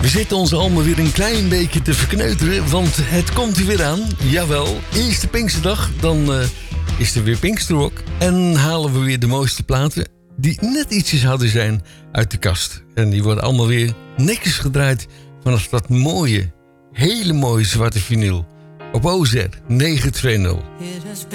We zitten ons allemaal weer een klein beetje te verkneuteren, want het komt er weer aan. Jawel, eerste Pinksterdag, dan is er weer Pinksterrock. En halen we weer de mooiste platen die net ietsjes harder zijn uit de kast. En die worden allemaal weer netjes gedraaid vanaf dat mooie, hele mooie zwarte vinyl. Op OZ 920.